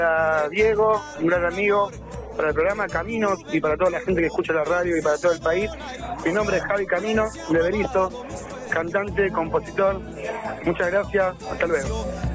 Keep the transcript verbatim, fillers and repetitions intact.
Para Diego, un gran amigo, para el programa Caminos y para toda la gente que escucha la radio y para todo el país. Mi nombre es Javi Camino, de Berizo, cantante, compositor. Muchas gracias, hasta luego.